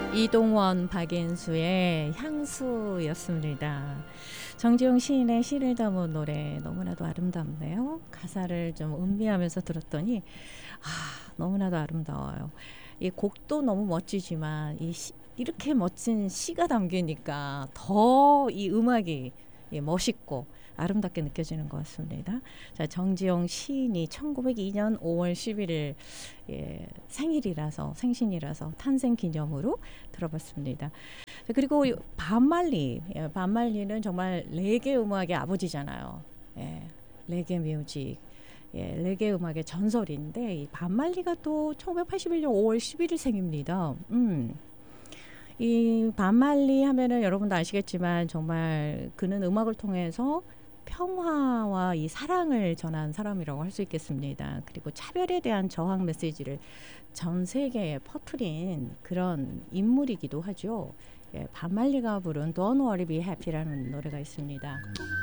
이동원, 박인수의 향수였습니다. 정지용 시인의 시를 담은 노래 너무나도 아름답네요. 가사를 좀 음미하면서 들었더니 너무나도 아름다워요. 이 곡도 너무 멋지지만 이렇게 멋진 시가 담기니까 더 이 음악이 멋있고 아름답게 느껴지는 것 같습니다. 자, 정지용 시인이 1902년 5월 11일 생신이라서 탄생 기념으로 들어봤습니다. 자, 그리고 반말리는 정말 레게 음악의 아버지잖아요. 레게 뮤직. 레게 음악의 전설인데 이 반말리가 또 1981년 5월 11일 생입니다. 이 반말리 하면은 여러분도 아시겠지만 정말 그는 음악을 통해서 평화와 이 사랑을 전한 사람이라고 할 수 있겠습니다. 그리고 차별에 대한 저항 메시지를 전 세계에 퍼뜨린 그런 인물이기도 하죠. 반말리가 부른 Don't Worry Be Happy라는 노래가 있습니다.